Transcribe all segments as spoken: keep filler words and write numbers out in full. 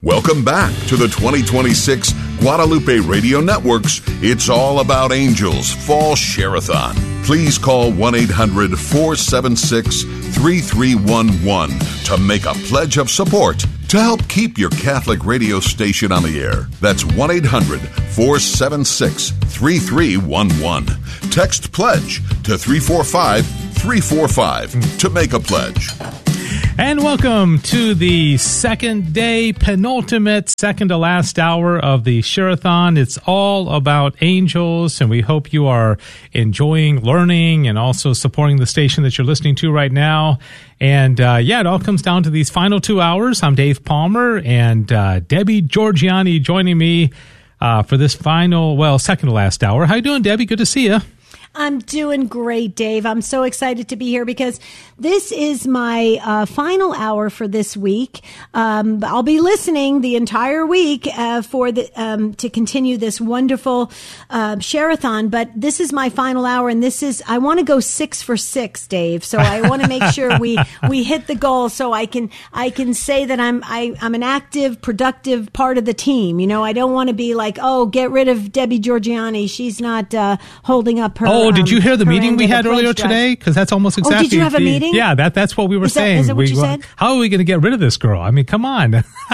Welcome back to the twenty twenty-six Guadalupe Radio Network's It's All About Angels Fall Share-a-thon. Please call one eight hundred four seven six three three one one to make a pledge of support to help keep your Catholic radio station on the air. That's one eight hundred four seven six three three one one. Text PLEDGE to three four five three four five to make a pledge. And welcome to the second day, penultimate, second to last hour of the Share-a-thon. It's all about angels, and we hope you are enjoying learning and also supporting the station that you're listening to right now. And, uh, yeah, it all comes down to these final two hours. I'm Dave Palmer, and uh, Debbie Georgianni joining me uh, for this final, well, second to last hour. How you doing, Debbie? Good to see you. I'm doing great, Dave. I'm so excited to be here because this is my uh, final hour for this week. Um, I'll be listening the entire week uh, for the um, to continue this wonderful uh, Share-a-thon. But this is my final hour, and this is I want to go six for six, Dave. So I want to make sure we we hit the goal, so I can I can say that I'm I, I'm an active, productive part of the team. You know, I don't want to be like, oh, get rid of Debbie Georgianni. She's not uh, holding up her. Oh, did you hear the meeting we had earlier today? Because that's almost exactly. Oh, did you have a meeting? Yeah, that that's what we were is that, saying. Is that what we, you said? How are we going to get rid of this girl? I mean, come on.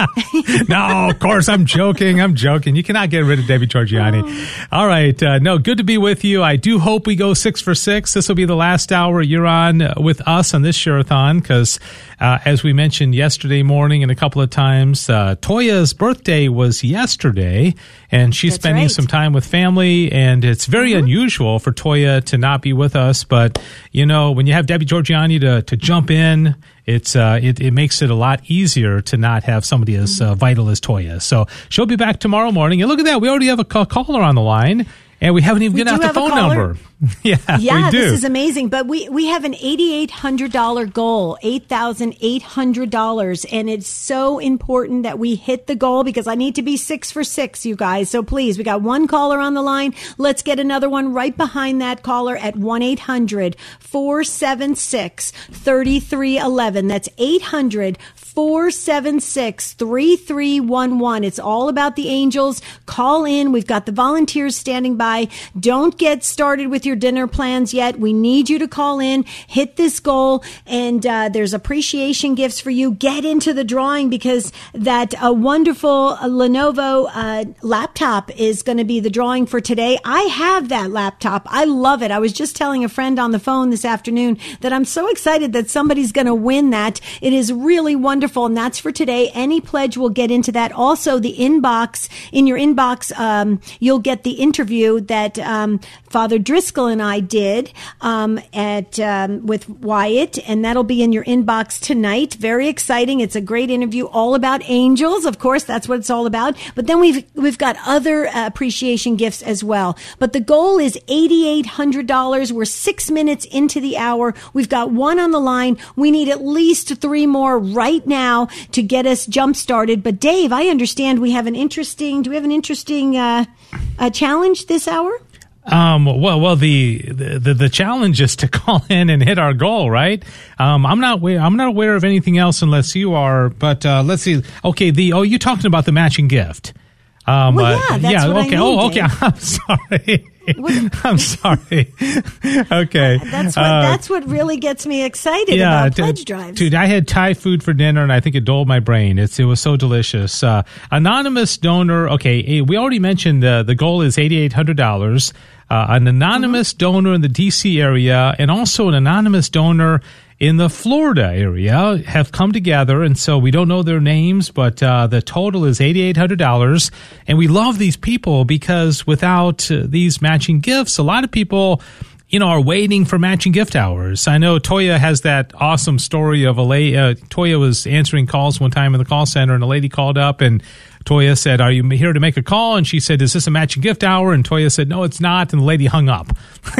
No, of course, I'm joking. I'm joking. You cannot get rid of Debbie Georgianni. Oh. All right. Uh, no, good to be with you. I do hope we go six for six. This will be the last hour you're on with us on this Share-a-thon because, uh, as we mentioned yesterday morning and a couple of times, uh, Toya's birthday was yesterday, and she's That's spending right. some time with family, and it's very mm-hmm. unusual for Toya to not be with us. But, you know, when you have Debbie Georgianni to, to jump in, it's uh, it, it makes it a lot easier to not have somebody as uh, vital as Toya. So she'll be back tomorrow morning. And look at that. We already have a ca- caller on the line. And we haven't even we given out the phone number. yeah, yeah, we do. This is amazing. But we, we have an eight thousand eight hundred dollars goal, eight thousand eight hundred dollars. And it's so important that we hit the goal because I need to be six for six, you guys. So please, we got one caller on the line. Let's get another one right behind that caller at one eight hundred four seven six three three one one. That's eight hundred four seven six three three one one. It's all about the angels. Call in. We've got the volunteers standing by. Don't get started with your dinner plans yet. We need you to call in, hit this goal, and uh, there's appreciation gifts for you. Get into the drawing because that uh, wonderful uh, Lenovo uh, laptop is going to be the drawing for today. I have that laptop. I love it. I was just telling a friend on the phone this afternoon that I'm so excited that somebody's going to win that. It is really wonderful, and that's for today. Any pledge will get into that. Also, the inbox, in your inbox, um, you'll get the interview that um, Father Driscoll and I did um, at um, with Wyatt, and that'll be in your inbox tonight. Very exciting. It's a great interview, all about angels. Of course, that's what it's all about. But then we've we've got other uh, appreciation gifts as well. But the goal is eight thousand eight hundred dollars. We're six minutes into the hour. We've got one on the line. We need at least three more right now to get us jump started. But Dave, I understand we have an interesting. Do we have an interesting uh, uh, challenge this hour? Um, well, well, the, the, the challenge is to call in and hit our goal, right? Um, I'm not, I'm not aware of anything else unless you are, but, uh, let's see. Okay. The, oh, you're talking about the matching gift. Um, well, yeah, that's yeah, what okay. I mean, oh, okay. Dave. I'm sorry. I'm sorry. Okay. That's what, uh, that's what really gets me excited yeah, about pledge d- drives. Dude, I had Thai food for dinner, and I think it dulled my brain. It's, it was so delicious. Uh, anonymous donor. Okay. We already mentioned uh, the goal is eight thousand eight hundred dollars. Uh, an anonymous mm-hmm. donor in the D C area and also an anonymous donor in the Florida area have come together, and so we don't know their names, but uh, the total is eight thousand eight hundred dollars. And we love these people because without uh, these matching gifts, a lot of people, you know, are waiting for matching gift hours. I know Toya has that awesome story of a lady. Uh, Toya was answering calls one time in the call center, and a lady called up, and Toya said, "Are you here to make a call?" And she said, "Is this a matching gift hour?" And Toya said, "No, it's not." And the lady hung up.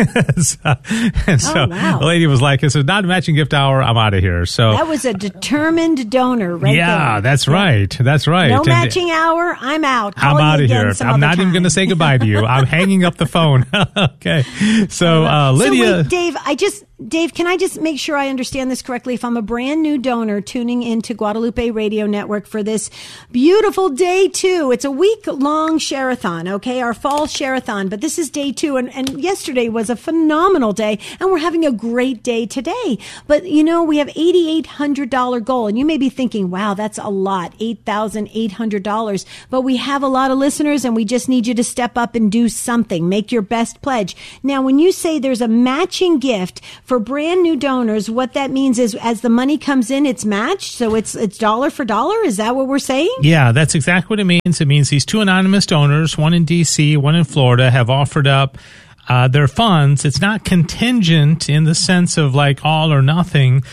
so, and so oh, wow. the lady was like, "It's not a matching gift hour. I'm out of here." So that was a determined donor, right? Yeah, there. that's right. That's right. No and, matching hour. I'm out. Call I'm out of here. I'm not time. even going to say goodbye to you. I'm hanging up the phone. Okay. So, uh, Lydia. So wait, Dave, I just. Dave, can I just make sure I understand this correctly? If I'm a brand new donor tuning into Guadalupe Radio Network for this beautiful day two, it's a week long share-a-thon, okay? Our fall share-a-thon, but this is day two. And, and yesterday was a phenomenal day, and we're having a great day today. But, you know, we have eight thousand eight hundred dollars goal, and you may be thinking, wow, that's a lot, eight thousand eight hundred dollars. But we have a lot of listeners, and we just need you to step up and do something. Make your best pledge. Now, when you say there's a matching gift for brand new donors, what that means is as the money comes in, it's matched. So it's it's dollar for dollar. Is that what we're saying? Yeah, that's exactly what it means. It means these two anonymous donors, one in D C, one in Florida, have offered up uh, their funds. It's not contingent in the sense of like all or nothing.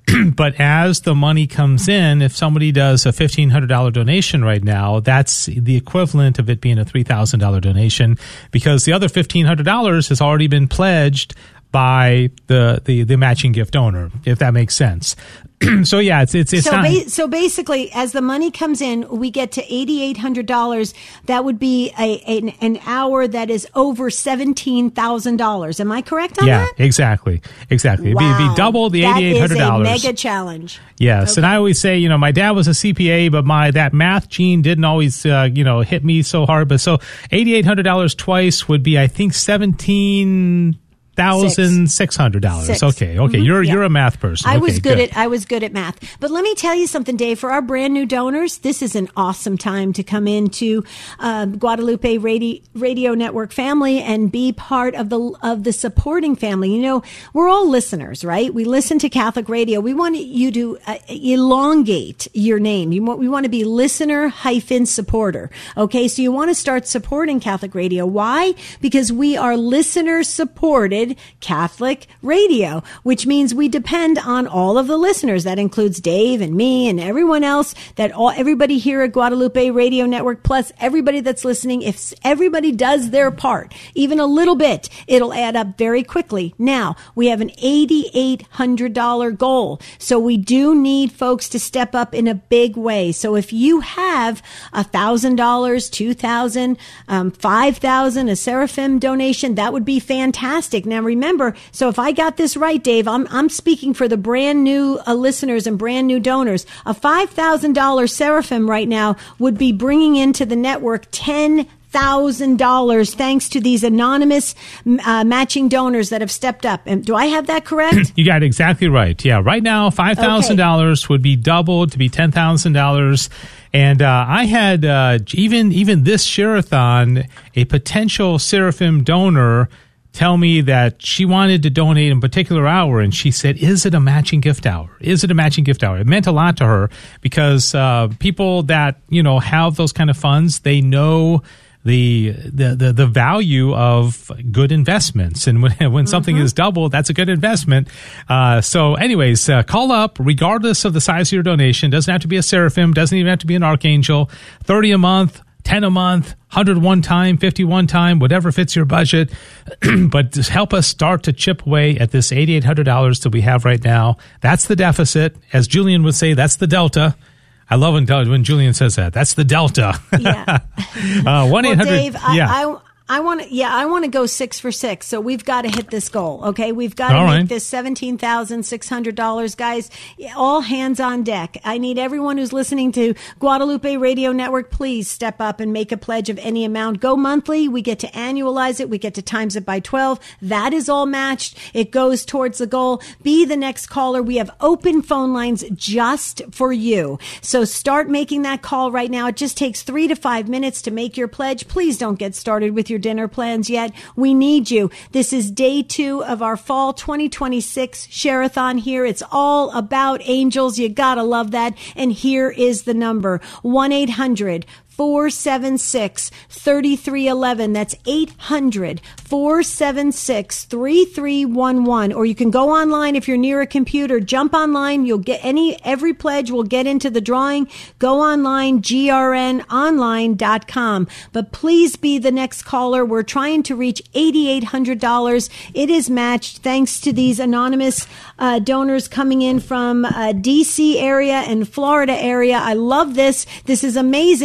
But as the money comes in, if somebody does a fifteen hundred dollars donation right now, that's the equivalent of it being a three thousand dollars donation, because the other fifteen hundred dollars has already been pledged by the, the, the matching gift donor, if that makes sense. So yeah, it's it's, it's so not. Ba- so basically, as the money comes in, we get to eight thousand eight hundred dollars. That would be a an, an hour that is over seventeen thousand dollars. Am I correct on yeah, that? Yeah, exactly, exactly. Wow. It'd be, be double the eight thousand eight hundred dollars. That is a mega challenge. Yes, okay. And I always say, you know, my dad was a C P A, but my that math gene didn't always, uh, you know, hit me so hard. But so eight thousand eight hundred dollars twice would be, I think, seventeen. Thousand six hundred dollars. Okay, okay. Mm-hmm. You're yeah. you're a math person. I okay, was good, good at I was good at math. But let me tell you something, Dave. For our brand new donors, this is an awesome time to come into uh, Guadalupe Radio, Radio Network family and be part of the of the supporting family. You know, we're all listeners, right? We listen to Catholic radio. We want you to uh, elongate your name. You want we want to be listener hyphen supporter. Okay, so you want to start supporting Catholic radio. Why? Because we are listener supported Catholic radio, which means we depend on all of the listeners. That includes Dave and me and everyone else, that all everybody here at Guadalupe Radio Network, plus everybody that's listening. If everybody does their part, even a little bit, it'll add up very quickly. Now, we have an eight thousand eight hundred dollars goal, so we do need folks to step up in a big way. So if you have one thousand dollars, two thousand dollars, um, five thousand dollars, a Seraphim donation, that would be fantastic. Now, remember, so if I got this right, Dave, I'm I'm speaking for the brand new uh, listeners and brand new donors. A five thousand dollars Seraphim right now would be bringing into the network ten thousand dollars thanks to these anonymous uh, matching donors that have stepped up. And do I have that correct? You got it exactly right. Yeah, right now five thousand dollars okay. would be doubled to be ten thousand dollars. And uh, I had uh, even even this share-a-thon, a potential Seraphim donor tell me that she wanted to donate in a particular hour, and she said, is it a matching gift hour? Is it a matching gift hour? It meant a lot to her because uh, people that, you know, have those kind of funds, they know the the the, the value of good investments. And when, when mm-hmm. something is doubled, that's a good investment. Uh, so anyways, uh, call up regardless of the size of your donation. Doesn't have to be a Seraphim, doesn't even have to be an Archangel. thirty a month, ten a month, one hundred one time, fifty one time, whatever fits your budget. But just help us start to chip away at this eight thousand eight hundred dollars that we have right now. That's the deficit. As Julian would say, that's the delta. I love when, when Julian says that. That's the delta. Yeah. uh, one eight hundred. Well, Dave, yeah. I, I, I want to, yeah, I want to go six for six. So we've got to hit this goal. Okay. We've got to all make right. this seventeen thousand six hundred dollars, guys. All hands on deck. I need everyone who's listening to Guadalupe Radio Network, please step up and make a pledge of any amount. Go monthly. We get to annualize it. We get to times it by twelve. That is all matched. It goes towards the goal. Be the next caller. We have open phone lines just for you. So start making that call right now. It just takes three to five minutes to make your pledge. Please don't get started with your dinner plans yet. We need you. This is day two of our fall twenty twenty-six share-a-thon here. It's all about angels. You gotta love that. And here is the number, one eight hundred four seven six, three three one one. That's eight hundred, four seven six, three three one one. Or you can go online if you're near a computer. Jump online. You'll get any, every pledge will get into the drawing. Go online, G R N online dot com. But please be the next caller. We're trying to reach eight thousand eight hundred dollars. It is matched thanks to these anonymous uh, donors coming in from uh, D C area and Florida area. I love this. This is amazing. So let's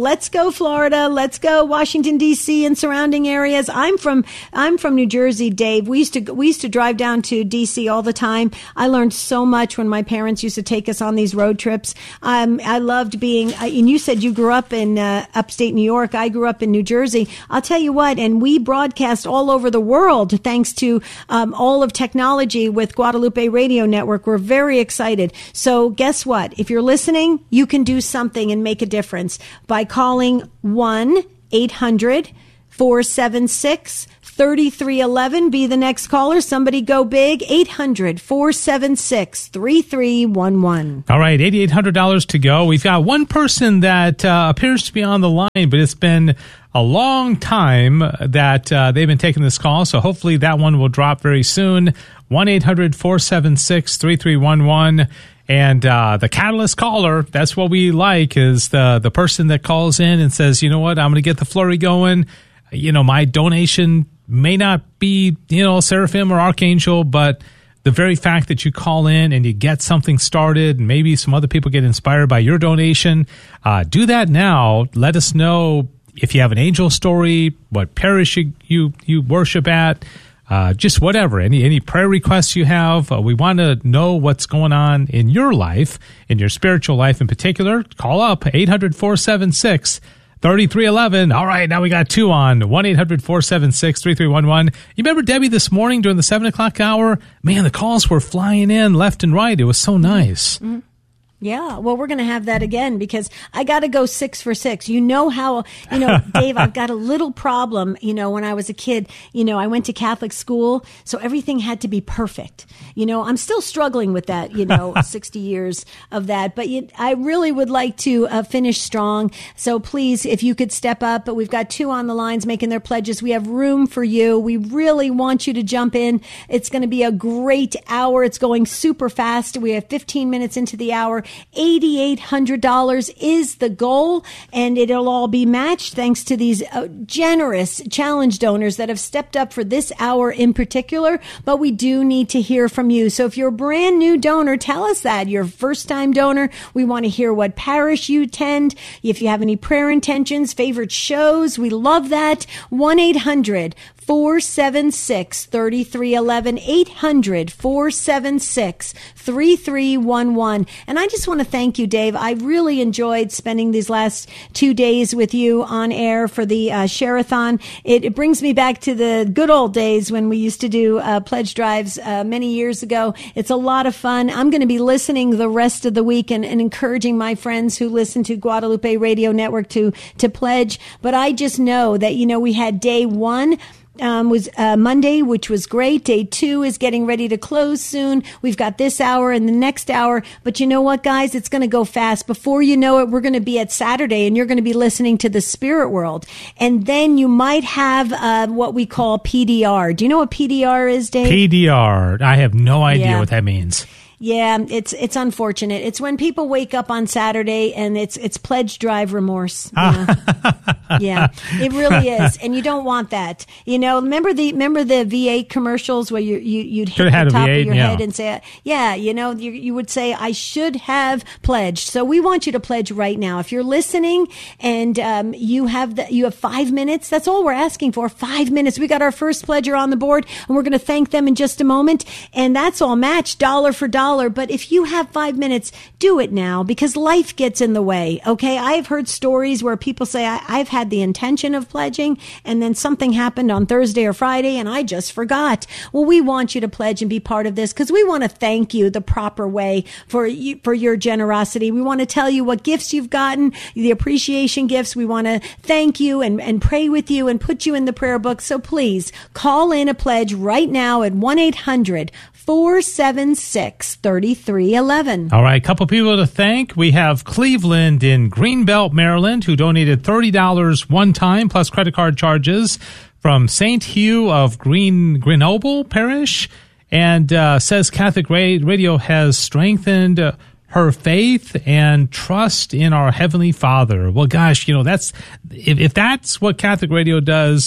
let's go Florida. Let's go Washington, D C and surrounding areas. I'm from, I'm from New Jersey, Dave. We used to, we used to drive down to D C all the time. I learned so much when my parents used to take us on these road trips. Um, I loved being, and you said you grew up in uh, upstate New York. I grew up in New Jersey. I'll tell you what, and we broadcast all over the world thanks to um, all of technology with Guadalupe Radio Network. We're very excited. So guess what? If you're listening, you can do something and make a difference by calling one eight hundred four seven six three three one one. Be the next caller. Somebody go big. eight hundred four seven six three three one one. All right, eight thousand eight hundred dollars to go. We've got one person that uh, appears to be on the line, but it's been a long time that uh, they've been taking this call, so hopefully that one will drop very soon. one eight hundred four seven six three three one one. And uh, the catalyst caller, that's what we like, is the, the person that calls in and says, you know what, I'm going to get the flurry going. You know, my donation may not be, you know, Seraphim or Archangel, but the very fact that you call in and you get something started, and maybe some other people get inspired by your donation, uh, do that now. Let us know if you have an angel story, what parish you, you, you worship at, uh, just whatever, any, any prayer requests you have. Uh, we want to know what's going on in your life, in your spiritual life in particular. Call up eight hundred four seven six three three one one. All right, now we got two on one eight hundred four seven six three three one one. You remember Debbie this morning during the seven o'clock hour? Man, the calls were flying in left and right. It was so nice. Mm-hmm. Yeah, well, we're going to have that again because I got to go six for six. You know how, you know, Dave, I've got a little problem. You know, when I was a kid, you know, I went to Catholic school, so everything had to be perfect. You know, I'm still struggling with that, you know, sixty years of that. But you, I really would like to uh, finish strong. So please, if you could step up. But we've got two on the lines making their pledges. We have room for you. We really want you to jump in. It's going to be a great hour. It's going super fast. We have fifteen minutes into the hour. eight thousand eight hundred dollars is the goal, and it'll all be matched thanks to these uh, generous challenge donors that have stepped up for this hour in particular. But we do need to hear from you. So if you're a brand new donor, tell us that. You're a first-time donor. We want to hear what parish you attend. If you have any prayer intentions, favorite shows, we love that. one eight hundred four seven six three three one one. eight hundred four seven six three three one one. And I just want to thank you, Dave. I really enjoyed spending these last two days with you on air for the uh, Share-a-thon. It, it brings me back to the good old days when we used to do uh, pledge drives uh, many years ago. It's a lot of fun. I'm going to be listening the rest of the week and, and encouraging my friends who listen to Guadalupe Radio Network to to pledge. But I just know that, you know, we had day one. Um, was uh, Monday, which was great. Day two is getting ready to close soon. We've got this hour and the next hour. But you know what, guys? It's going to go fast. Before you know it, we're going to be at Saturday, and you're going to be listening to the Spirit World. And then you might have uh, what we call P D R. Do you know what P D R is, Dave? P D R. I have no idea Yeah. what that means. Yeah, it's it's unfortunate. It's when people wake up on Saturday and it's it's pledge drive remorse. Yeah. Yeah, it really is, and you don't want that. You know, remember the remember the V eight commercials where you, you you'd hit Could've had the a top V eight, of your yeah. head and say, yeah, you know, you you would say, I should have pledged. So we want you to pledge right now. If you're listening and um, you have the, you have five minutes, that's all we're asking for. Five minutes. We got our first pledger on the board, and we're going to thank them in just a moment. And that's all matched dollar for dollar. But if you have five minutes, do it now because life gets in the way. Okay, I've heard stories where people say, I, I've had the intention of pledging, and then something happened on Thursday or Friday, and I just forgot. Well, we want you to pledge and be part of this because we want to thank you the proper way for you, for your generosity. We want to tell you what gifts you've gotten, the appreciation gifts. We want to thank you and, and pray with you and put you in the prayer book. So please call in a pledge right now at one eight hundred four seven six three three one one. All right, a couple people to thank. We have Cleveland in Greenbelt, Maryland, who donated thirty dollars one time plus credit card charges from Saint Hugh of Green Grenoble Parish, and uh, says Catholic Radio has strengthened uh, her faith and trust in our Heavenly Father. Well, gosh, you know, that's if, if that's what Catholic Radio does,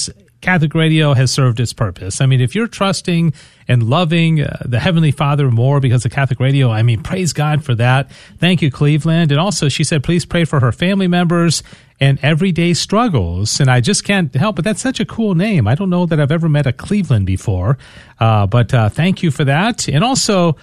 Catholic Radio has served its purpose. I mean, if you're trusting and loving uh, the Heavenly Father more because of Catholic Radio, I mean, praise God for that. Thank you, Cleveland. And also, she said, please pray for her family members and everyday struggles. And I just can't help but that's such a cool name. I don't know that I've ever met a Cleveland before, uh, but uh, thank you for that. And also,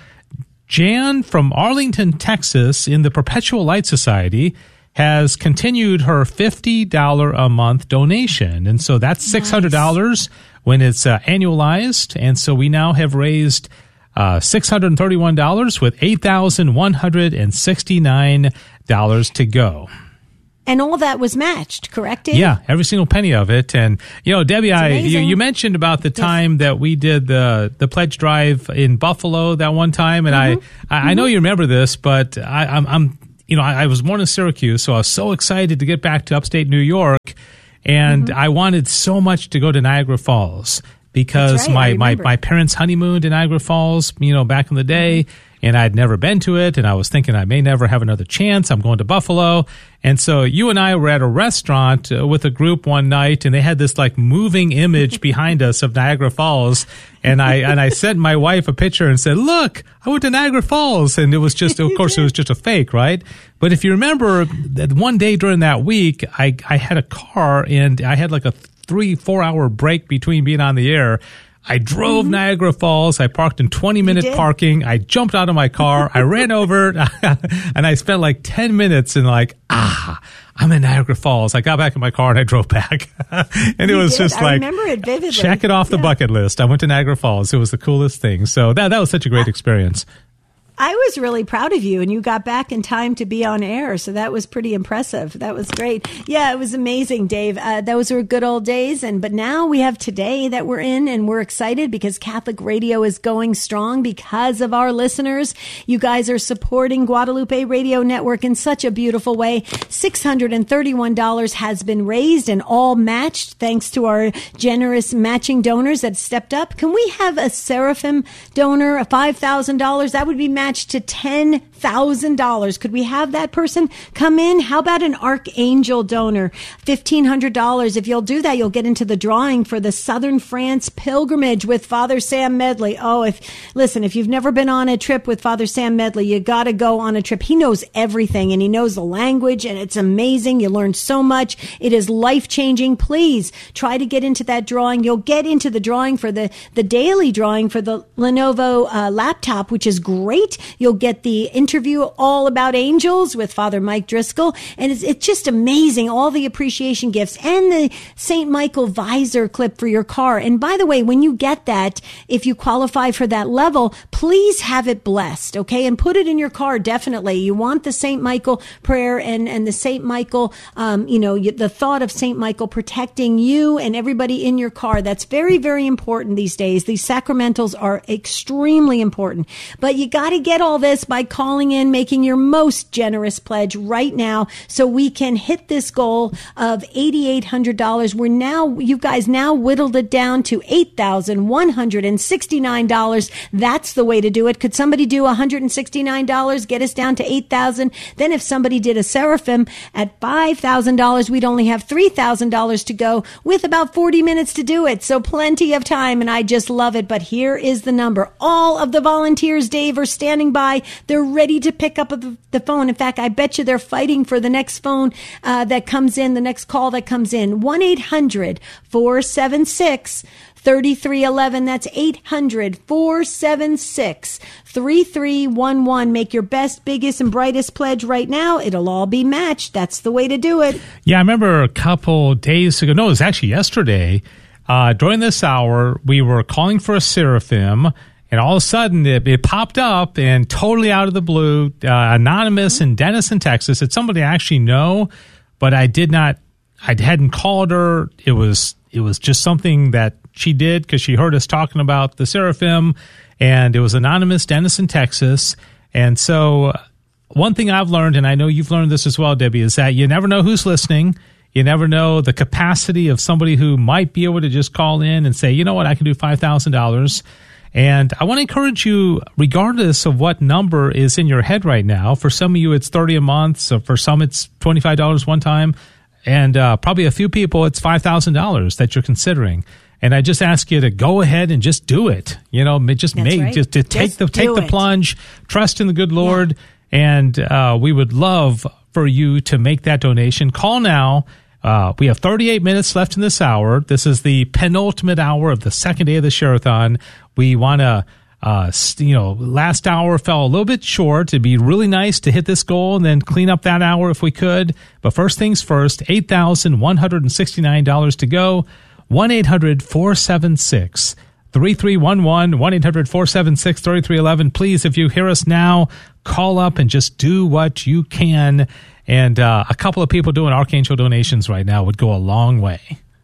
Jan from Arlington, Texas, in the Perpetual Light Society, has continued her fifty dollars a month donation. And so that's six hundred dollars nice. When it's uh, annualized. And so we now have raised uh, six hundred thirty-one dollars with eight thousand one hundred sixty-nine dollars to go. And all that was matched, correct, Dave? Yeah, every single penny of it. And, you know, Debbie, I, you, you mentioned about the time yes. that we did the the pledge drive in Buffalo that one time. And mm-hmm. I, I, mm-hmm. I know you remember this, but I, I'm, I'm You know, I, I was born in Syracuse, so I was so excited to get back to upstate New York, and mm-hmm. I wanted so much to go to Niagara Falls because right, my, my, my parents honeymooned in Niagara Falls, you know, back in the day, mm-hmm. and I'd never been to it, and I was thinking I may never have another chance. I'm going to Buffalo. And so you and I were at a restaurant uh, with a group one night, and they had this like moving image behind us of Niagara Falls. And I and I sent my wife a picture and said, look, I went to Niagara Falls. And it was just, of course, it was just a fake, right? But if you remember that one day during that week, I, I had a car and I had like a three, four hour break between being on the air. I drove mm-hmm. Niagara Falls. I parked in twenty minute parking. I jumped out of my car. I ran over and I spent like ten minutes and like, ah, I'm in Niagara Falls. I got back in my car and I drove back. and it you was did. just I like, remember it vividly. Check it off the yeah. bucket list. I went to Niagara Falls. It was the coolest thing. So that, that was such a great experience. I was really proud of you, and you got back in time to be on air, so that was pretty impressive. That was great. Yeah, it was amazing, Dave. Uh, those were good old days, and but now we have today that we're in, and we're excited because Catholic Radio is going strong because of our listeners. You guys are supporting Guadalupe Radio Network in such a beautiful way. six hundred thirty-one dollars has been raised and all matched thanks to our generous matching donors that stepped up. Can we have a Seraphim donor, a five thousand dollars? That would be matched to ten thousand dollars. Could we have that person come in? How about an Archangel donor? fifteen hundred dollars. If you'll do that, you'll get into the drawing for the Southern France pilgrimage with Father Sam Medley. Oh, if listen, if you've never been on a trip with Father Sam Medley, you got to go on a trip. He knows everything and he knows the language and it's amazing. You learn so much. It is life-changing. Please try to get into that drawing. You'll get into the drawing for the, the daily drawing for the Lenovo uh, laptop, which is great. You'll get the interview all about angels with Father Mike Driscoll. And it's, it's just amazing. All the appreciation gifts and the Saint Michael visor clip for your car. And by the way, when you get that, if you qualify for that level, please have it blessed. Okay. And put it in your car. Definitely. You want the Saint Michael prayer and, and the Saint Michael, um, you know, the thought of Saint Michael protecting you and everybody in your car. That's very, very important these days. These sacramentals are extremely important, but you got to get all this by calling in, making your most generous pledge right now so we can hit this goal of eight thousand eight hundred dollars. We're now, you guys now whittled it down to eight thousand one hundred sixty-nine dollars. That's the way to do it. Could somebody do one hundred sixty-nine dollars, get us down to eight thousand dollars? Then if somebody did a Seraphim at five thousand dollars, we'd only have three thousand dollars to go with about forty minutes to do it. So plenty of time, and I just love it. But here is the number. All of the volunteers, Dave, are standing by. They're ready to pick up the phone. In fact, I bet you they're fighting for the next phone uh, that comes in, the next call that comes in. one eight hundred four seven six three three one one. That's eight hundred four seven six three three one one. Make your best, biggest, and brightest pledge right now. It'll all be matched. That's the way to do it. Yeah, I remember a couple days ago. No, it was actually yesterday. Uh, during this hour, we were calling for a Seraphim. And all of a sudden, it, it popped up and totally out of the blue, uh, anonymous mm-hmm. in Denison, Texas. It's somebody I actually know, but I did not, I hadn't called her. It was, it was just something that she did because she heard us talking about the Seraphim, and it was anonymous, Denison, Texas. And so one thing I've learned, and I know you've learned this as well, Debbie, is that you never know who's listening. You never know the capacity of somebody who might be able to just call in and say, you know what, I can do five thousand dollars. And I want to encourage you, regardless of what number is in your head right now, for some of you it's thirty a month, so for some it's twenty-five dollars one time. And uh, probably a few people, it's five thousand dollars that you're considering. And I just ask you to go ahead and just do it. You know, just That's make right. just to take Just the take do the it. plunge, trust in the good Lord, Yeah. and uh, we would love for you to make that donation. Call now. Uh, we have thirty-eight minutes left in this hour. This is the penultimate hour of the second day of the Share-a-thon. We want to, uh, st- you know, last hour fell a little bit short. It'd be really nice to hit this goal and then clean up that hour if we could. But first things first, eight thousand one hundred sixty-nine dollars to go. one eight hundred four seven six three three one one, one eight hundred four seven six three three one one. Please, if you hear us now, call up and just do what you can. And uh, a couple of people doing Archangel donations right now would go a long way.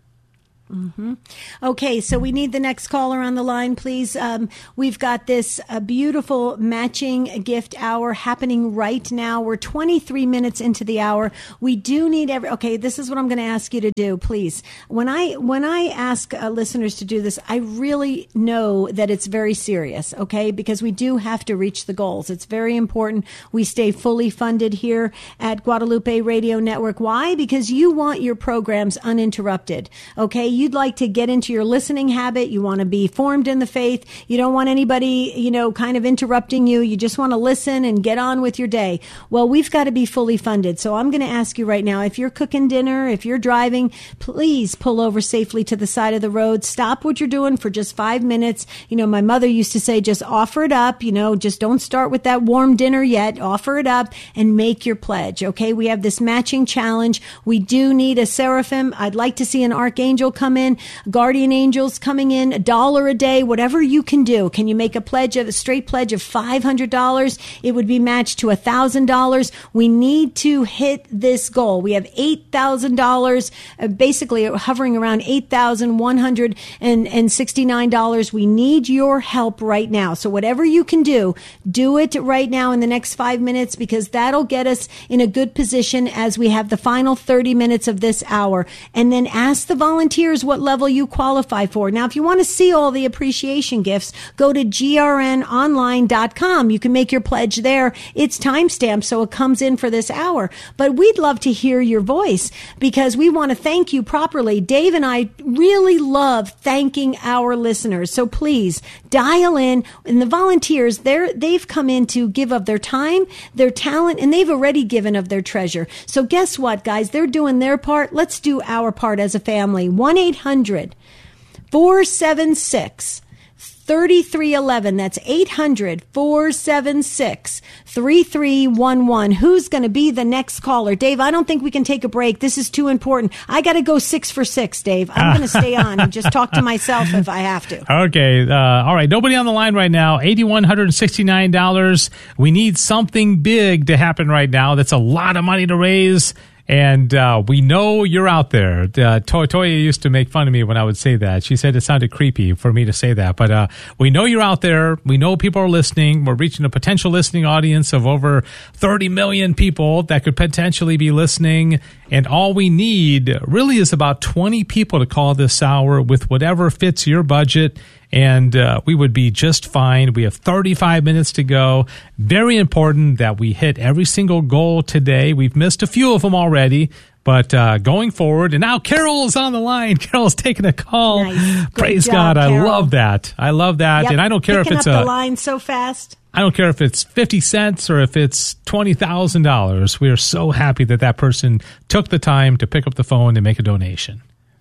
Mm-hmm. Okay, so we need the next caller on the line, please. Um, we've got this uh, beautiful matching gift hour happening right now. We're twenty-three minutes into the hour. We do need every. Okay, this is what I'm going to ask you to do, please. When I when I ask uh, listeners to do this, I really know that it's very serious. Okay, because we do have to reach the goals. It's very important we stay fully funded here at Guadalupe Radio Network. Why? Because you want your programs uninterrupted. Okay. You'd like to get into your listening habit. You want to be formed in the faith. You don't want anybody, you know, kind of interrupting you. You just want to listen and get on with your day. Well, we've got to be fully funded. So I'm going to ask you right now, if you're cooking dinner, if you're driving, please pull over safely to the side of the road. Stop what you're doing for just five minutes. You know, my mother used to say, just offer it up. You know, just don't start with that warm dinner yet. Offer it up and make your pledge. Okay. We have this matching challenge. We do need a seraphim. I'd like to see an archangel come in, guardian angels coming in, a dollar a day, whatever you can do. Can you make a pledge of a straight pledge of five hundred dollars? It would be matched to one thousand dollars. We need to hit this goal. We have eight thousand dollars, uh, basically hovering around eight thousand one hundred sixty-nine dollars. We need your help right now. So whatever you can do, do it right now in the next five minutes, because that'll get us in a good position as we have the final thirty minutes of this hour. And then ask the volunteers what level you qualify for. Now, if you want to see all the appreciation gifts, go to G R N online dot com. You can make your pledge there. It's timestamped, so it comes in for this hour. But we'd love to hear your voice, because we want to thank you properly. Dave and I really love thanking our listeners. So please dial in. And the volunteers, they're, they've come in to give of their time, their talent, and they've already given of their treasure. So guess what, guys? They're doing their part. Let's do our part as a family. one eight hundred four seven six three three one one. That's eight hundred four seven six three three one one. Who's going to be the next caller? Dave, I don't think we can take a break. This is too important. I got to go six for six, Dave. I'm going to stay on and just talk to myself if I have to. Okay. Uh, all right. Nobody on the line right now. eight thousand one hundred sixty-nine dollars. We need something big to happen right now. That's a lot of money to raise. And uh, we know you're out there. Uh, to- Toya used to make fun of me when I would say that. She said it sounded creepy for me to say that. But uh, we know you're out there. We know people are listening. We're reaching a potential listening audience of over thirty million people that could potentially be listening. And all we need really is about twenty people to call this hour with whatever fits your budget. And uh, we would be just fine. We have thirty-five minutes to go. Very important that we hit every single goal today. We've missed a few of them already, but uh, going forward. And now Carol is on the line. Carol's taking a call. Nice. Praise job, God. Carol. I love that. I love that. Yep. And I don't care Picking if it's up a the line so fast. I don't care if it's fifty cents or if it's twenty thousand dollars. We are so happy that that person took the time to pick up the phone and make a donation.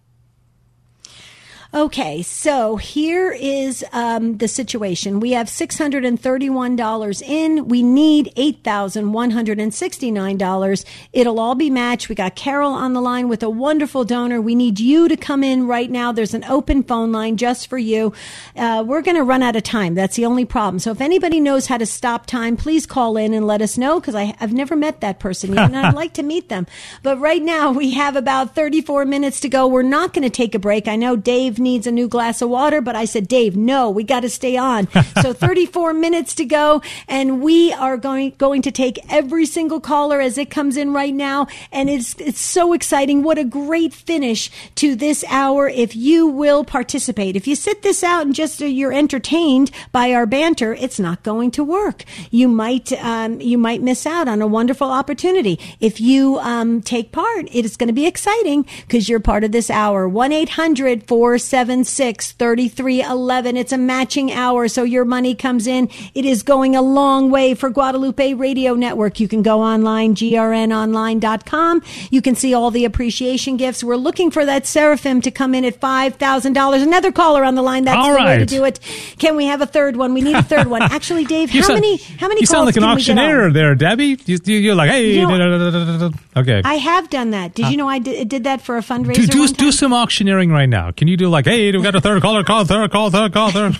Okay, so here is um, the situation. We have six hundred thirty-one dollars in. We need eight thousand one hundred sixty-nine dollars. It'll all be matched. We got Carol on the line with a wonderful donor. We need you to come in right now. There's an open phone line just for you. Uh, we're going to run out of time. That's the only problem. So if anybody knows how to stop time, please call in and let us know, because I've never met that person yet, and I'd like to meet them. But right now, we have about thirty-four minutes to go. We're not going to take a break. I know Dave needs a new glass of water, but I said, Dave, no, we got to stay on. So thirty-four minutes to go, and we are going going to take every single caller as it comes in right now, and it's it's so exciting. What a great finish to this hour. If you will participate, if you sit this out and just uh, you're entertained by our banter, it's not going to work. You might um, you might miss out on a wonderful opportunity. If you um, take part, it is going to be exciting because you're part of this hour. one eight hundred four seven six three three one one. It's a matching hour, so your money comes in. It is going a long way for Guadalupe Radio Network. You can go online, G R N online dot com. You can see all the appreciation gifts. We're looking for that Seraphim to come in at five thousand dollars. Another caller on the line. That's all the right. way to do it. Can we have a third one? We need a third one. Actually, Dave, how sound, many how many you calls sound like an can we get auctioneer on? there, Debbie. You, you, you're like, hey, You know, da, da, da, da, da. Okay. I have done that. Did you know I did, did that for a fundraiser Do, do, one time? do some auctioneering right now. Can you do like, hey, we got a third caller, call, third, call, third, call, third.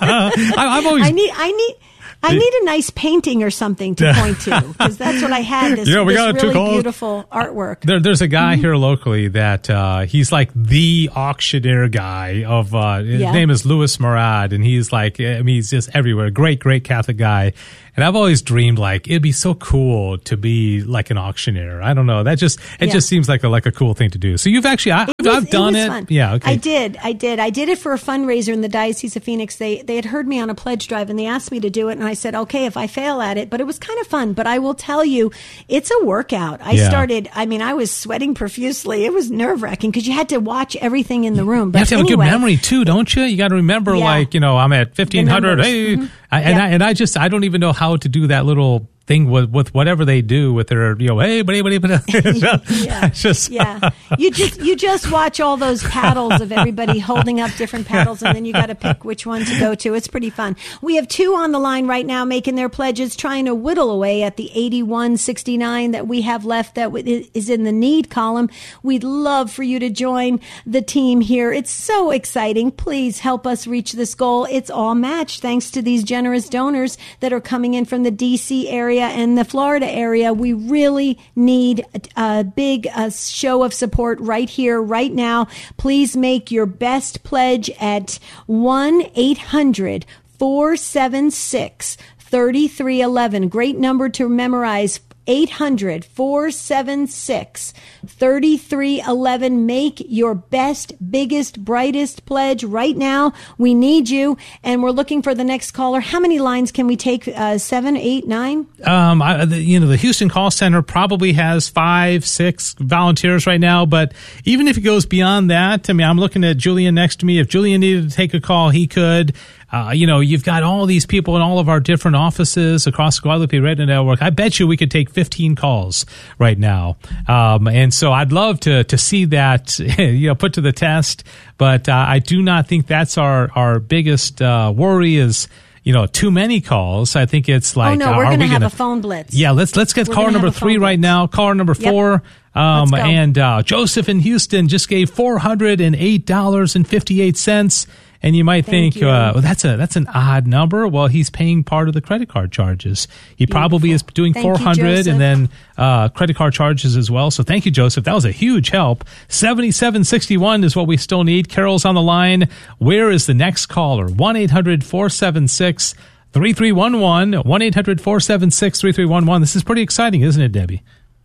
I, I've always. I need, I need, I need a nice painting or something to point to because that's what I had. This, Yeah, we this got two really calls. beautiful artwork. There, there's a guy here locally that uh, he's like the auctioneer guy of. Uh, his Yeah. name is Louis Murad, and he's like, I mean, he's just everywhere. Great, great Catholic guy. And I've always dreamed like it'd be so cool to be like an auctioneer. I don't know. That just it Yeah. just seems like a like a cool thing to do. So you've actually I, It was- I've done it. Was it. Fun. Yeah. Okay. I did. I did. I did it for a fundraiser in the Diocese of Phoenix. They they had heard me on a pledge drive and they asked me to do it, and I said, okay, if I fail at it. But it was kind of fun. But I will tell you, it's a workout. I Yeah. started. I mean, I was sweating profusely. It was nerve wracking because you had to watch everything in the room. But You have to have anyway, a good memory too, don't you? You got to remember, Yeah. like, you know, I'm at fifteen hundred. numbers. Hey, Mhm. I, and Yeah. I and I just I don't even know how to do that little thing with with whatever they do with their, you know, hey, buddy, buddy, buddy. yeah, It's just yeah. You just you just watch all those paddles of everybody holding up different paddles, and then you got to pick which one to go to. It's pretty fun. We have two on the line right now making their pledges, trying to whittle away at the eighty-one sixty-nine that we have left that is in the need column. We'd love for you to join the team here. It's so exciting. Please help us reach this goal. It's all matched thanks to these generous donors that are coming in from the D C area and the Florida area. We really need a, a big uh, show of support right here, right now. Please make your best pledge at one eight hundred four seven six three three one one. Great number to memorize. eight hundred four seven six three three one one. Make your best, biggest, brightest pledge right now. We need you, and we're looking for the next caller. How many lines can we take? Uh, seven, eight, nine? Um, I, the, you know, the Houston call center probably has five, six volunteers right now. But even if it goes beyond that, I mean, I'm looking at Julian next to me. If Julian needed to take a call, he could. Uh, you know, you've got all these people in all of our different offices across the Guadalupe Radio Network. I bet you we could take fifteen calls right now. Um, and so I'd love to to see that, you know, put to the test. But uh, I do not think that's our, our biggest uh, worry is, you know, too many calls. I think it's like, oh, no, uh, we're are going to we have gonna, a phone blitz. Yeah, let's let's get We're caller gonna number have a three phone right blitz. now. Caller number Yep. four. Um, Let's go. and uh, Joseph in Houston just gave four hundred eight dollars and fifty-eight cents. And you might Thank think, you. uh, well, that's a that's an odd number. Well, he's paying part of the credit card charges. He probably is doing Thank you, four hundred Joseph. and then uh, credit card charges as well. So thank you, Joseph. That was a huge help. seventy-seven sixty-one is what we still need. Carol's on the line. Where is the next caller? one eight hundred four seven six three three one one. one eight hundred four seven six three three one one. This is pretty exciting, isn't it, Debbie?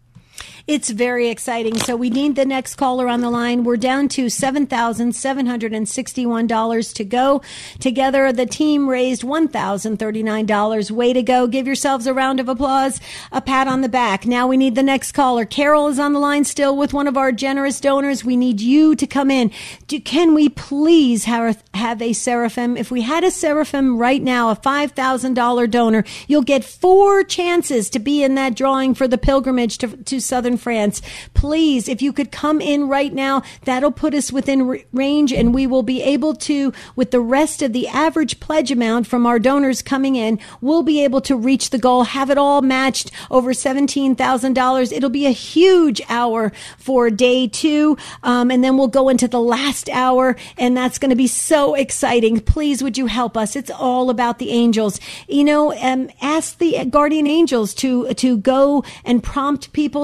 It's very exciting. So we need the next caller on the line. We're down to seven thousand seven hundred sixty-one dollars to go. Together, the team raised one thousand thirty-nine dollars. Way to go. Give yourselves a round of applause, a pat on the back. Now we need the next caller. Carol is on the line still with one of our generous donors. We need you to come in. Do, can we please have, have a Seraphim? If we had a Seraphim right now, a five thousand dollars donor, you'll get four chances to be in that drawing for the pilgrimage to, to Southern France. Please, if you could come in right now, that'll put us within r- range, and we will be able to, with the rest of the average pledge amount from our donors coming in, we'll be able to reach the goal, have it all matched over seventeen thousand dollars. It'll be a huge hour for day two, um, and then we'll go into the last hour, and that's going to be so exciting. Please, would you help us? It's all about the angels. You know, um, ask the guardian angels to to go and prompt people to really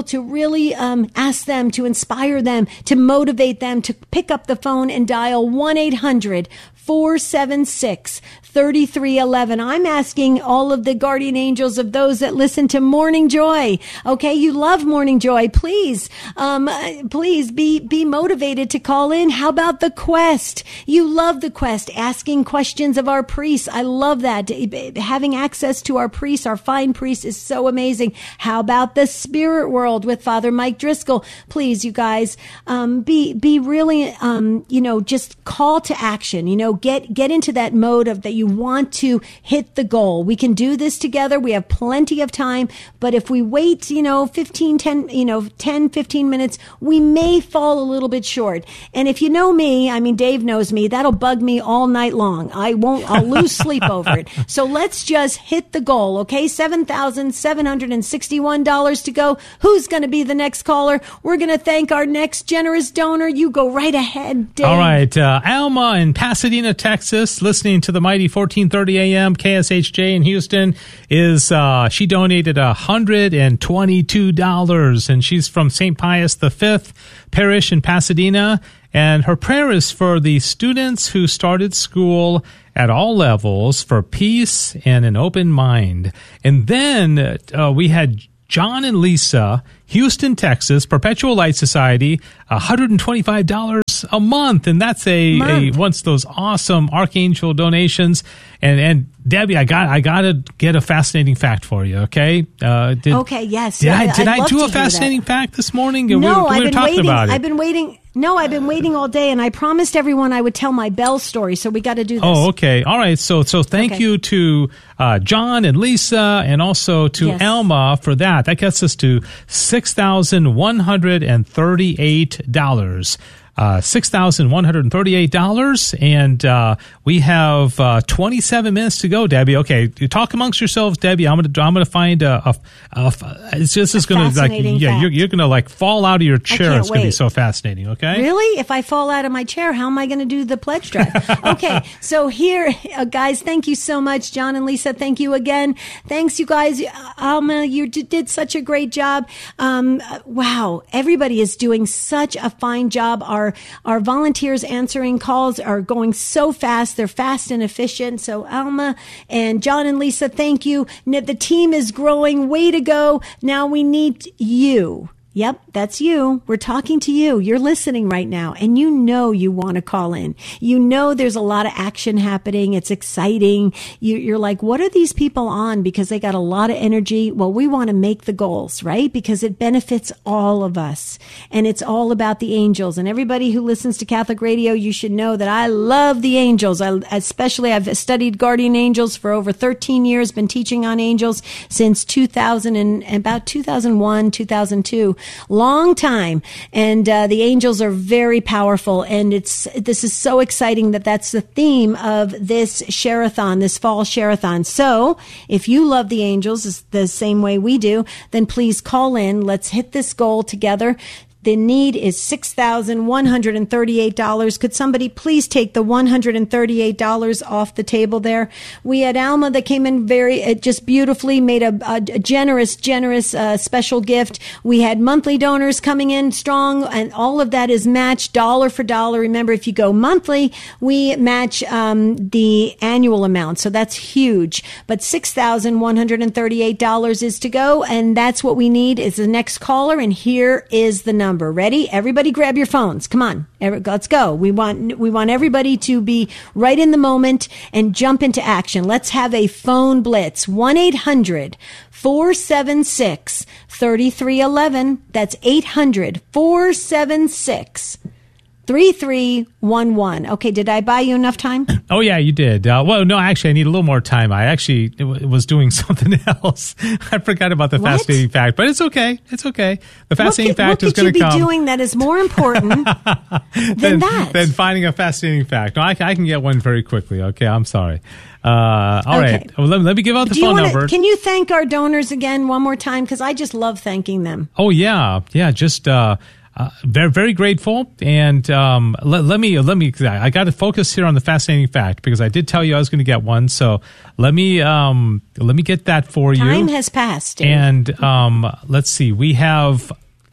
really um, ask them to inspire them, to motivate them to pick up the phone and dial one eight hundred four seven six three three one one. I'm asking all of the guardian angels of those that listen to Morning Joy. Okay, you love Morning Joy. Please, um, please be be motivated to call in. How about the Quest? You love the Quest, asking questions of our priests. I love that. Having access to our priests, our fine priests, is so amazing. How about the Spirit World with Father Mike Driscoll? Please, you guys, um, be be really, um, you know, just call to action. You know, get get into that mode of that you want to hit the goal. We can do this together. We have plenty of time, but if we wait, you know, fifteen, ten, you know, ten, fifteen minutes, we may fall a little bit short. And if you know me, I mean, Dave knows me, that'll bug me all night long. I won't, I'll lose sleep over it. So let's just hit the goal, okay? seven thousand seven hundred sixty-one dollars to go. Who's going to be the next caller? We're going to thank our next generous donor. You go right ahead, Dave. All right. Uh, Alma in Pasadena, Texas, listening to the mighty fourteen thirty A M K S H J in Houston, is uh, she donated one hundred twenty-two dollars, and she's from Saint Pius the Fifth Parish in Pasadena. And her prayer is for the students who started school at all levels for peace and an open mind. And then uh, we had John and Lisa, Houston, Texas, Perpetual Light Society, one hundred twenty-five dollars a month. And that's a, a once those awesome Archangel donations. And, and Debbie, I got, I got to get a fascinating fact for you. Okay. Uh, did, okay. Yes. Did I, did I'd I do a fascinating fact this morning? No, we were, we I've were been talking waiting. about it. I've been waiting. No, I've been waiting all day, and I promised everyone I would tell my Bell story, so we got to do this. Oh, okay. All right. So so thank okay. you to uh, John and Lisa, and also to yes. Alma for that. That gets us to six thousand one hundred thirty-eight dollars. Uh, six thousand one hundred thirty-eight dollars, and uh, we have uh, twenty-seven minutes to go, Debbie. Okay, you talk amongst yourselves, Debbie. I'm gonna I'm gonna find a, a, a, a it's just it's gonna like yeah you're, you're gonna like fall out of your chair. It's gonna be so fascinating. Okay, really? If I fall out of my chair, how am I gonna do the pledge drive? Okay, so here, uh, guys, thank you so much, John and Lisa. Thank you again. Thanks, you guys. Alma, you d- did such a great job. Um, wow, everybody is doing such a fine job. Our Our, our volunteers answering calls are going so fast. They're fast and efficient. So Alma and John and Lisa, thank you. The team is growing. Way to go. Now we need you. Yep, that's you. We're talking to you. You're listening right now, and you know you want to call in. You know there's a lot of action happening. It's exciting. You, you're like, what are these people on? Because they got a lot of energy. Well, we want to make the goals, right? Because it benefits all of us, and it's all about the angels. And everybody who listens to Catholic radio, you should know that I love the angels. I, especially, I've studied guardian angels for over thirteen years, been teaching on angels since two thousand and about two thousand one, two thousand two. Long time. And uh, the angels are very powerful. And it's this is so exciting that that's the theme of this share-a-thon, this fall share-a-thon. So if you love the angels the same way we do, then please call in. Let's hit this goal together. The need is six thousand one hundred thirty-eight dollars. Could somebody please take the one hundred thirty-eight dollars off the table there? We had Alma that came in very, uh, just beautifully, made a, a, a generous, generous uh, special gift. We had monthly donors coming in strong, and all of that is matched dollar for dollar. Remember, if you go monthly, we match um, the annual amount. So that's huge. But six thousand one hundred thirty-eight dollars is to go, and that's what we need is the next caller, and here is the number. Ready? Everybody grab your phones. Come on. Let's go. We want, we want everybody to be right in the moment and jump into action. Let's have a phone blitz. one eight hundred four seven six three three one one. That's eight hundred four seven six three three one one. Okay, did I buy you enough time? Oh, yeah, you did. Uh, well, no, actually, I need a little more time. I actually w- was doing something else. I forgot about the what? fascinating fact, but it's okay. It's okay. The fascinating what could, fact what is going to come. What could you be doing that is more important than, than that? Than finding a fascinating fact. No, I, I can get one very quickly. Okay, I'm sorry. Uh, all okay. right. Well, let, let me give out the Do phone wanna, number. Can you thank our donors again one more time? Because I just love thanking them. Oh, yeah. Yeah, just... Uh, Uh, very, very grateful. And um, let, let me, let me. I got to focus here on the fascinating fact because I did tell you I was going to get one. So let me, um, let me get that for Time you. Time has passed. Dave. And um, let's see. We have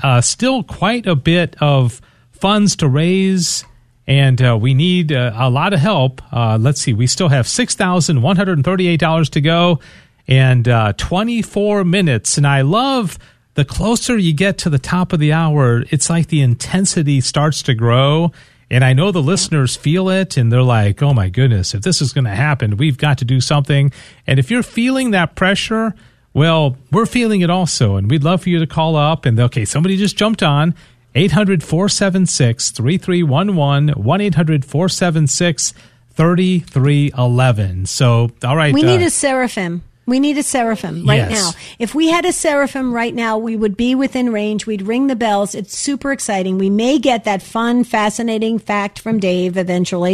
uh, still quite a bit of funds to raise, and uh, we need uh, a lot of help. Uh, let's see, we still have six thousand one hundred thirty-eight dollars to go, and uh, twenty-four minutes. And I love the closer you get to the top of the hour, it's like the intensity starts to grow. And I know the listeners feel it, and they're like, oh, my goodness, if this is going to happen, we've got to do something. And if you're feeling that pressure, well, we're feeling it also. And we'd love for you to call up. And, okay, somebody just jumped on. eight hundred, four seven six, three three one one, one eight hundred, four seven six, three three one one. So, all right. We uh, need a seraphim. We need a seraphim right Yes. now. If we had a seraphim right now, we would be within range. We'd ring the bells. It's super exciting. We may get that fun, fascinating fact from Dave eventually.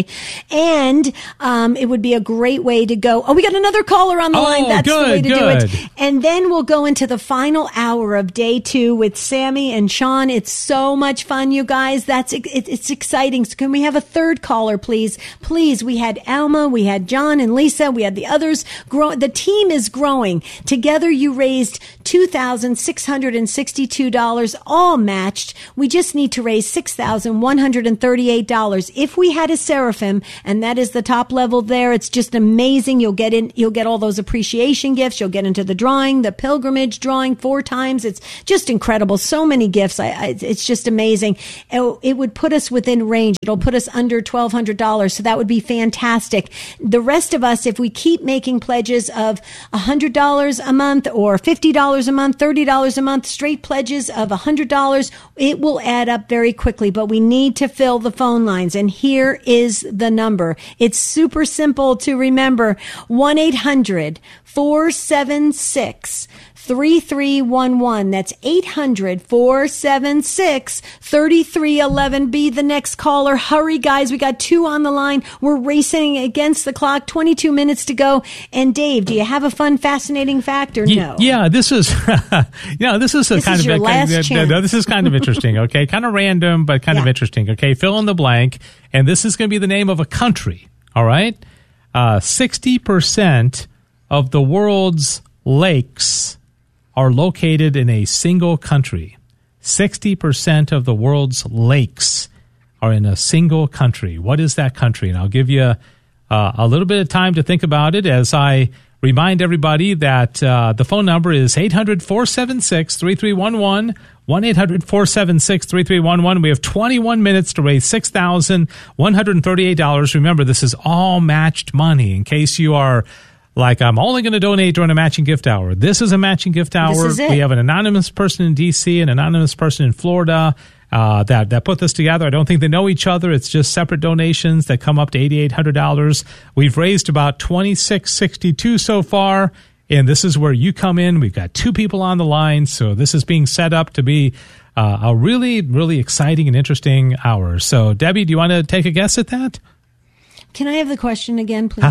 And um, it would be a great way to go. Oh, we got another caller on the Oh, line. That's good, the way to good. do it. And then we'll go into the final hour of day two with Sammy and Sean. It's so much fun, you guys. That's it, It's exciting. So can we have a third caller, please? Please. We had Alma. We had John and Lisa. We had the others. Grow- the team is growing. Together you raised two thousand six hundred sixty-two dollars, all matched. We just need to raise six thousand one hundred thirty-eight dollars. If we had a seraphim, and that is the top level there, it's just amazing. You'll get in, you'll get all those appreciation gifts. You'll get into the drawing, the pilgrimage drawing four times. It's just incredible. So many gifts. I, I, it's just amazing. It, it would put us within range. It'll put us under twelve hundred dollars. So that would be fantastic. The rest of us, if we keep making pledges of one hundred dollars a month or fifty dollars a month, thirty dollars a month, straight pledges of one hundred dollars, it will add up very quickly. But we need to fill the phone lines. And here is the number. It's super simple to remember. one eight hundred, four seven six, three three one one. That's eight hundred, four seven six, three three one one. Be the next caller. Hurry, guys. We got two on the line. We're racing against the clock. twenty-two minutes to go. And Dave, do you have a fun, fascinating fact or no? Yeah, this is, yeah, this is a This kind is of your a, last no, chance. no, this is kind of interesting. Okay, kind of random, but kind of Yeah. interesting. Okay, fill in the blank, and this is going to be the name of a country. All right, uh, sixty percent of the world's lakes are located in a single country. sixty percent of the world's lakes are in a single country. What is that country? And I'll give you uh, a little bit of time to think about it as I remind everybody that uh, the phone number is eight hundred, four seven six, three three one one, one eight hundred, four seven six, three three one one. We have twenty-one minutes to raise six thousand one hundred thirty-eight dollars. Remember, this is all matched money in case you are like, I'm only going to donate during a matching gift hour. This is a matching gift hour. This is it. We have an anonymous person in D C, an anonymous person in Florida uh, that, that put this together. I don't think they know each other. It's just separate donations that come up to eight thousand eight hundred dollars. We've raised about twenty-six sixty-two so far, and this is where you come in. We've got two people on the line, so this is being set up to be uh, a really, really exciting and interesting hour. So, Debbie, do you want to take a guess at that? Can I have the question again, please?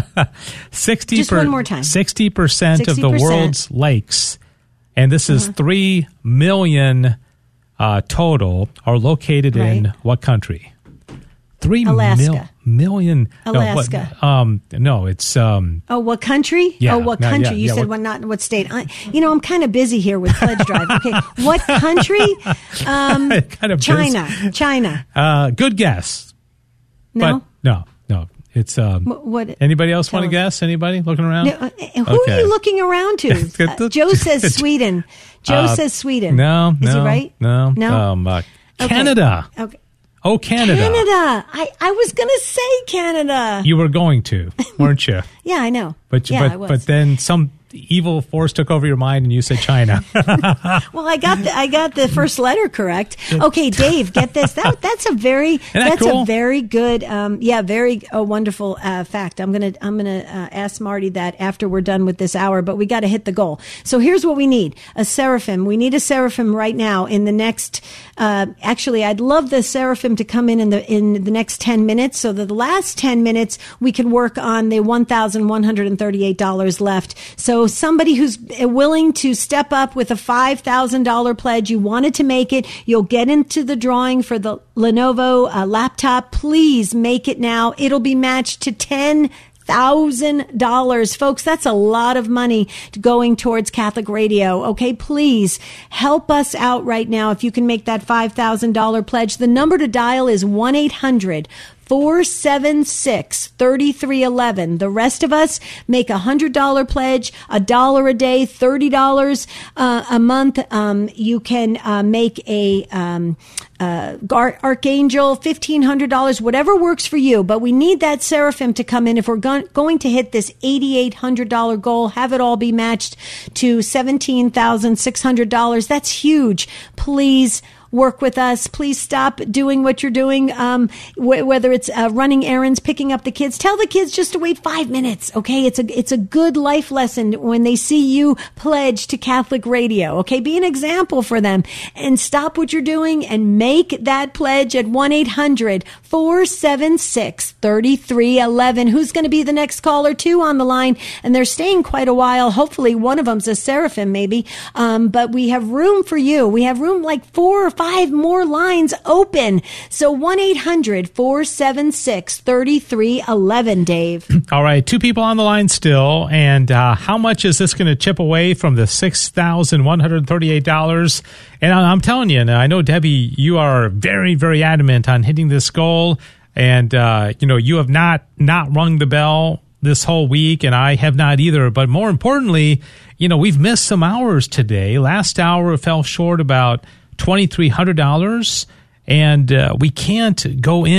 sixty Just one more time. sixty percent of the sixty percent. world's lakes, and this is Uh-huh. three million uh, total, are located in Right. what country? Three Alaska. mil- million. Alaska. No, what, um, no, it's um, Oh, what country? Yeah, oh, what no, country? yeah, you yeah, said what- what, not what state? I, you know, I'm kind of busy here with Pledge Drive. Okay, what country? Um, kind of China. China. Uh, good guess. No. But no, no. It's um. What- what- Anybody else want to tell us. guess? Anybody looking around? No, uh, who Okay. are you looking around to? Uh, Joe says Sweden. Joe Uh, says Sweden. No, Is no, he right? No, No. Um, uh, Okay. Canada. Okay. Oh, Canada. Canada. I, I was going to say Canada. You were going to, weren't you? Yeah, I know. But yeah, I but was. but then some evil force took over your mind and you said China. Well, I got the I got the first letter correct. Okay, Dave, get this. That that's a very that that's cool? a very good um yeah, very uh, wonderful uh, fact. I'm going to I'm going to uh, ask Marty that after we're done with this hour, but we got to hit the goal. So here's what we need. A seraphim. We need a seraphim right now in the next uh actually I'd love the seraphim to come in in the in the next ten minutes so that the last ten minutes we can work on the one thousand one hundred thirty-eight dollars left. So somebody who's willing to step up with a five thousand dollars pledge, you wanted to make it, you'll get into the drawing for the Lenovo uh, laptop. Please make it now. It'll be matched to ten thousand dollars. Folks, that's a lot of money going towards Catholic Radio. Okay, please help us out right now. If you can make that five thousand dollars pledge, the number to dial is one eight hundred four seven six three three one one. The rest of us make a one hundred dollars pledge, a dollar a day, thirty dollars uh, a month. Um, you can uh, make a um, uh, Archangel, fifteen hundred dollars, whatever works for you. But we need that Seraphim to come in if we're go- going to hit this eight thousand eight hundred dollars goal, have it all be matched to seventeen thousand six hundred dollars. That's huge. Please work with us. Please stop doing what you're doing, um, wh- whether it's uh, running errands, picking up the kids. Tell the kids just to wait five minutes, okay? It's a it's a good life lesson when they see you pledge to Catholic Radio, okay? Be an example for them and stop what you're doing and make that pledge at one eight hundred four seven six three three one one. Who's going to be the next caller, too, on the line? And they're staying quite a while. Hopefully one of them's a Seraphim, maybe. Um, but we have room for you. We have room like four or five Five more lines open. So one eight hundred four seven six three three one one, Dave. All right, two people on the line still. And uh, how much is this going to chip away from the six thousand one hundred thirty-eight dollars? And I'm telling you, I know, Debbie, you are very, very adamant on hitting this goal. And, uh, you know, you have not, not rung the bell this whole week, and I have not either. But more importantly, you know, we've missed some hours today. Last hour fell short about twenty-three hundred dollars, and uh, we can't go in